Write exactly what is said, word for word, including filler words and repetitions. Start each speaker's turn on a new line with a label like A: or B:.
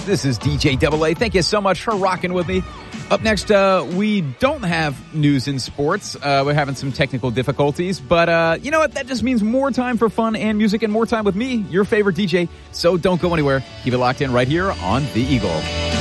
A: This is D J Double A. Thank you so much for rocking with me. Up next, uh, we don't have news in sports. Uh, we're having some technical difficulties, but uh, you know what? That just means more time for fun and music and more time with me, your favorite D J. So don't go anywhere. Keep it locked in right here on The Eagle.